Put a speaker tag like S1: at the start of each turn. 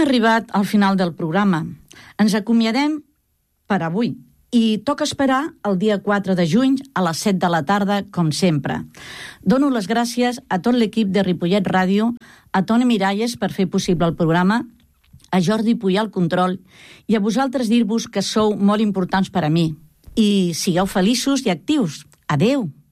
S1: arribat al final del programa. Ens acomiadem per avui i toca esperar el dia 4 de juny a les 7 de la tarda, com sempre. Dono les gràcies a tot l'equip de Ripollet Ràdio, a Toni Miralles per fer possible el programa, a Jordi Puyal Control i a vosaltres dir-vos que sou molt importants per a mi. I sigueu feliços i actius. Adeu!